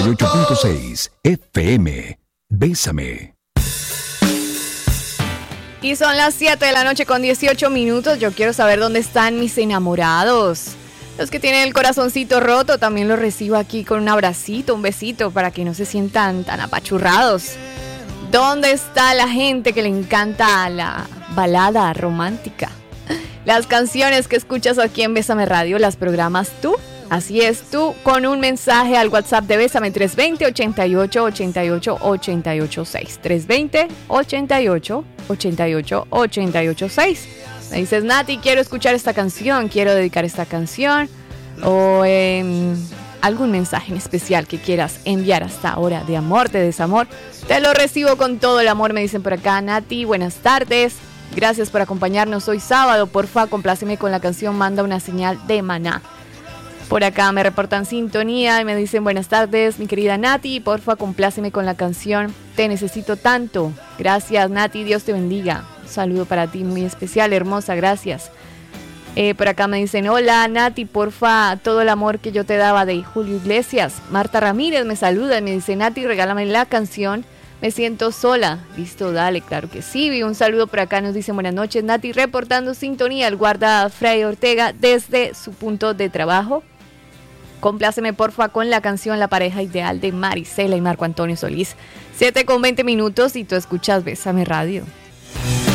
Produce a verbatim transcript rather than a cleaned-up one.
ocho punto seis F M. Bésame. Y son las siete de la noche con dieciocho minutos. Yo quiero saber dónde están mis enamorados. Los que tienen el corazoncito roto, también los recibo aquí con un abracito, un besito, para que no se sientan tan apachurrados. ¿Dónde está la gente que le encanta la balada romántica? Las canciones que escuchas aquí en Bésame Radio, ¿las programas tú? Así es, tú con un mensaje al WhatsApp de Bésame tres dos cero, ochenta y ocho, ochenta y ocho, ochenta y ocho seis. tres dos cero, ochenta y ocho, ochenta y ocho, ochenta y ocho seis. Me dices, Nati, quiero escuchar esta canción, quiero dedicar esta canción. O eh, algún mensaje en especial que quieras enviar hasta ahora de amor, de desamor. Te lo recibo con todo el amor, me dicen por acá. Nati, buenas tardes. Gracias por acompañarnos hoy sábado. Porfa, compláceme con la canción Manda una señal de Maná. Por acá me reportan sintonía y me dicen buenas tardes, mi querida Nati, porfa, compláceme con la canción Te Necesito Tanto. Gracias, Nati, Dios te bendiga. Un saludo para ti muy especial, hermosa, gracias. Eh, por acá me dicen, hola, Nati, porfa, todo el amor que yo te daba, de Julio Iglesias. Marta Ramírez me saluda y me dice, Nati, regálame la canción Me Siento Sola. Listo, dale, claro que sí. Un saludo por acá, nos dicen buenas noches, Nati, reportando sintonía, el guarda Fray Ortega desde su punto de trabajo. Compláceme porfa con la canción La Pareja Ideal de Marisela y Marco Antonio Solís. siete con veinte minutos y tú escuchas Bésame Radio.